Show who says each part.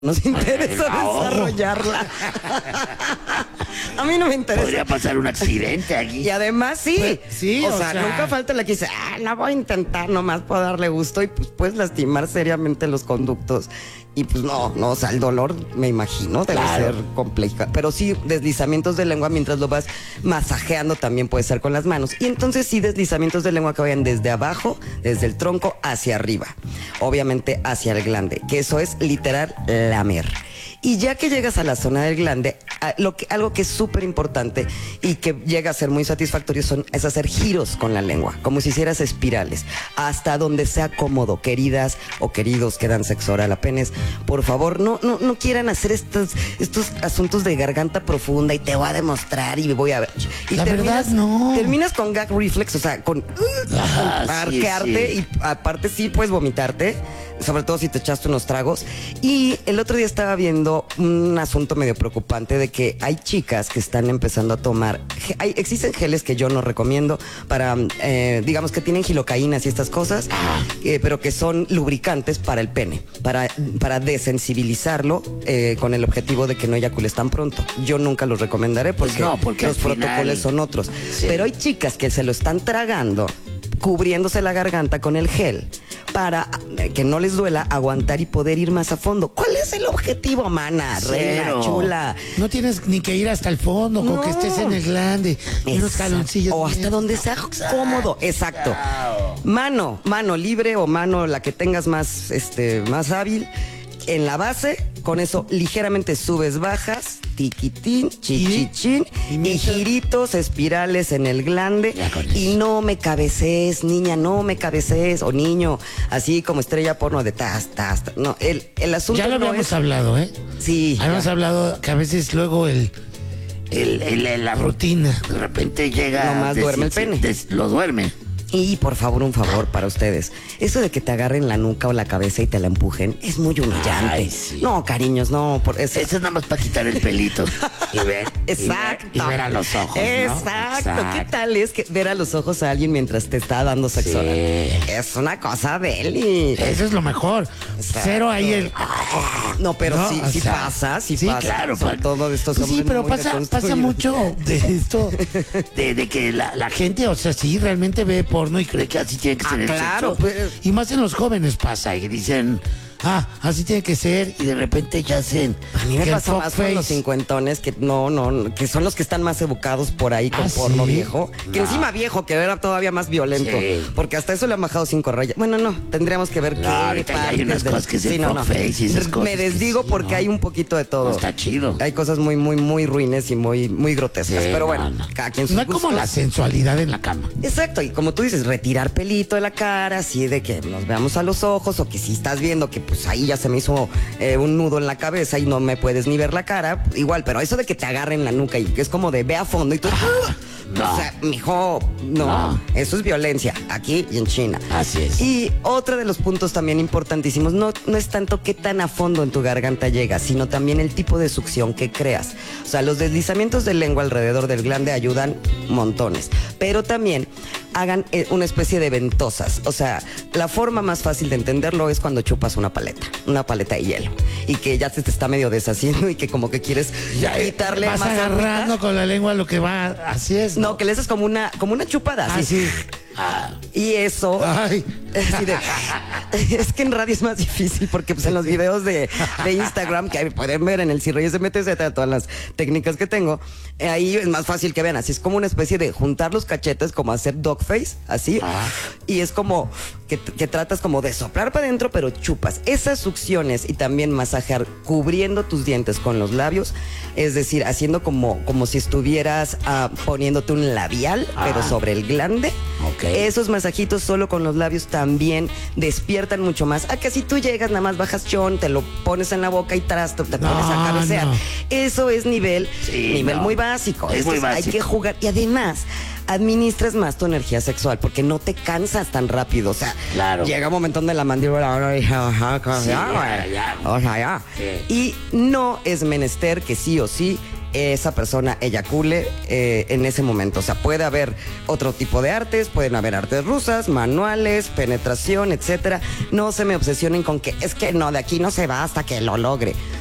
Speaker 1: Nos interesa desarrollarla. A mí no me interesa.
Speaker 2: Podría pasar un accidente aquí.
Speaker 1: Y además sí.
Speaker 3: Pues, sí,
Speaker 1: o sea, nunca falta la que dice, no voy a intentar nomás por darle gusto y pues puedes lastimar seriamente los conductos. Y pues no, o sea, el dolor, me imagino, debe ser complejo. Pero sí, deslizamientos de lengua mientras lo vas masajeando también puede ser con las manos. Y entonces sí, deslizamientos de lengua que vayan desde abajo, desde el tronco hacia arriba. Obviamente hacia el glande, que eso es literal lamer. Y ya que llegas a la zona del glande, algo que es súper importante y que llega a ser muy satisfactorio es hacer giros con la lengua, como si hicieras espirales, hasta donde sea cómodo. Queridas o queridos que dan sexo oral a penes, por favor, no quieran hacer estos asuntos de garganta profunda y te voy a demostrar y me voy a ver. Y
Speaker 3: la verdad, no.
Speaker 1: Terminas con gag reflex, o sea, con arquearte y aparte sí puedes vomitarte, sobre todo si te echaste unos tragos. Y el otro día estaba viendo un asunto medio preocupante de que hay chicas que están empezando a tomar, existen geles que yo no recomiendo para, digamos que tienen gilocaínas y estas cosas, pero que son lubricantes para el pene, para desensibilizarlo con el objetivo de que no eyacules tan pronto. Yo nunca los recomendaré porque los protocolos son otros. Sí. Pero hay chicas que se lo están tragando, cubriéndose la garganta con el gel para que no les duela, aguantar y poder ir más a fondo. ¿Cuál es el objetivo, mana? Reina, chula.
Speaker 3: No tienes ni que ir hasta el fondo, con que estés en el glande, unos caloncillos.
Speaker 1: O hasta donde sea cómodo. Exacto. Mano libre o mano la que tengas más hábil. En la base, con eso ligeramente subes, bajas, tiquitín, chichichín, y giritos, espirales en el glande. Y no me cabecees, niña, no me cabecees, o niño, así como estrella porno de tas. No, el asunto
Speaker 3: ya lo habíamos hablado, ¿eh?
Speaker 1: Sí.
Speaker 3: Habíamos hablado que a veces luego la rutina
Speaker 2: de repente llega.
Speaker 1: Nomás duerme el pene.
Speaker 2: Lo duerme.
Speaker 1: Y por favor, un favor para ustedes. Eso de que te agarren la nuca o la cabeza y te la empujen es muy humillante.
Speaker 2: Ay, sí.
Speaker 1: No, cariños, no.
Speaker 2: Eso es nada más para quitar el pelito. Y ver.
Speaker 1: Exacto.
Speaker 2: Y ver a los ojos.
Speaker 1: Exacto. ¿Qué tal es que ver a los ojos a alguien mientras te está dando sexo oral? Es una cosa deli.
Speaker 3: Eso es lo mejor.
Speaker 1: Exacto.
Speaker 3: Cero ahí el.
Speaker 1: No, pero
Speaker 3: ¿no?
Speaker 1: sí pasa.
Speaker 3: Claro.
Speaker 1: Son todos estos
Speaker 3: pues sí, pero pasa mucho de esto.
Speaker 2: De que la
Speaker 3: gente, o sea, sí, realmente ve porno y cree que así tiene que ser el
Speaker 1: claro,
Speaker 3: sexo.
Speaker 1: pues.
Speaker 3: Y más en los jóvenes pasa, y dicen, así tiene que ser, y de repente ya hacen.
Speaker 1: A mí me
Speaker 3: que
Speaker 1: pasa más con los cincuentones que que son los que están más educados por ahí con porno viejo. Que encima viejo, que era todavía más violento. Sí. Porque hasta eso le han bajado 5 rayas. Bueno, no, tendríamos que ver qué
Speaker 2: hay unas cosas que se face y esas cosas.
Speaker 1: Me desdigo porque hay un poquito de todo.
Speaker 2: No está chido.
Speaker 1: Hay cosas muy, muy, muy ruines y muy, muy grotescas. Pero bueno, cada quien sus
Speaker 3: no
Speaker 1: gustos.
Speaker 3: como la sensualidad en la cama.
Speaker 1: Exacto, y como tú dices, retirar pelito de la cara, así de que nos veamos a los ojos, o que si estás viendo que pues ahí ya se me hizo un nudo en la cabeza y no me puedes ni ver la cara, igual, pero eso de que te agarren la nuca y que es como de ve a fondo y tú...
Speaker 2: No.
Speaker 1: O sea, mijo, no, eso es violencia, aquí y en China.
Speaker 2: Así es.
Speaker 1: Y otro de los puntos también importantísimos, no es tanto qué tan a fondo en tu garganta llegas, sino también el tipo de succión que creas. O sea, los deslizamientos de lengua alrededor del glande ayudan montones, pero también hagan una especie de ventosas. O sea, la forma más fácil de entenderlo es cuando chupas una paleta de hielo, y que ya se te está medio deshaciendo y que como que quieres quitarle
Speaker 3: vas
Speaker 1: más
Speaker 3: agarrando con la lengua lo que va, así es.
Speaker 1: No, que le haces como una chupada.
Speaker 3: Así.
Speaker 1: Y eso.
Speaker 3: Ay.
Speaker 1: Es que en radio es más difícil porque pues en los videos de Instagram que pueden ver en el Cirreyes MTZ, todas las técnicas que tengo, ahí es más fácil que vean. Así es como una especie de juntar los cachetes, como hacer dog face, así. Y es como que tratas como de soplar para adentro, pero chupas. Esas succiones y también masajear cubriendo tus dientes con los labios, es decir, haciendo como si estuvieras poniéndote un labial, pero sobre el glande. Esos masajitos solo con los labios también despiertan mucho más. A que si tú llegas, nada más bajas chon, te lo pones en la boca y te pones a cabecear. Eso es nivel muy básico.
Speaker 2: Es muy básico.
Speaker 1: Hay que jugar. Y además, administras más tu energía sexual porque no te cansas tan rápido. O sea, llega un momento donde la mandíbula y no es menester que sí o sí esa persona eyacule en ese momento. O sea, puede haber otro tipo de artes, pueden haber artes rusas, manuales, penetración, etcétera. No se me obsesionen con que es que no, de aquí no se va hasta que lo logre.